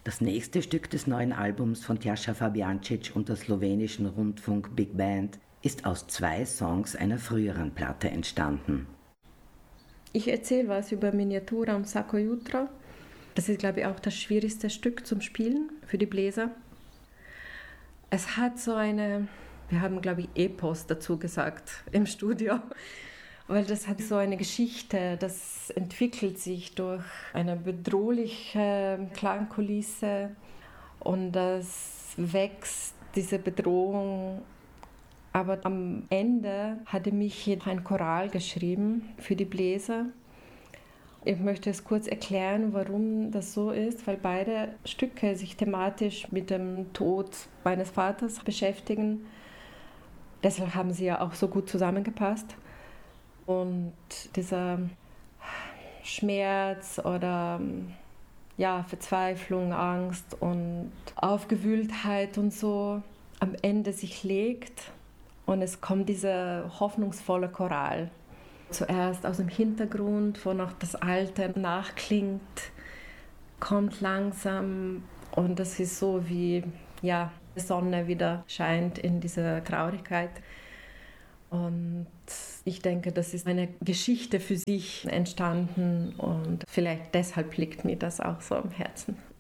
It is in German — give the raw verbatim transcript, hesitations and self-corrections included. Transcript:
Das nächste Stück des neuen Albums von Tjaša Fabijancic und der slowenischen Rundfunk Big Band ist aus zwei Songs einer früheren Platte entstanden. Ich erzähle was über Miniatura und Svako jutro. Das ist, glaube ich, auch das schwierigste Stück zum Spielen für die Bläser. Es hat so eine, wir haben, glaube ich, Epos dazu gesagt im Studio, weil das hat so eine Geschichte, das entwickelt sich durch eine bedrohliche Klangkulisse und das wächst, diese Bedrohung. Aber am Ende hatte mich ein Choral geschrieben für die Bläser. Ich möchte es kurz erklären, warum das so ist, weil beide Stücke sich thematisch mit dem Tod meines Vaters beschäftigen. Deshalb haben sie ja auch so gut zusammengepasst. Und dieser Schmerz oder ja, Verzweiflung, Angst und Aufgewühltheit und so am Ende sich legt. Und es kommt dieser hoffnungsvolle Choral. Zuerst aus dem Hintergrund, wo noch das Alte nachklingt, kommt langsam und das ist so wie, ja, die Sonne wieder scheint in dieser Traurigkeit. Und ich denke, das ist eine Geschichte für sich entstanden und vielleicht deshalb liegt mir das auch so am Herzen.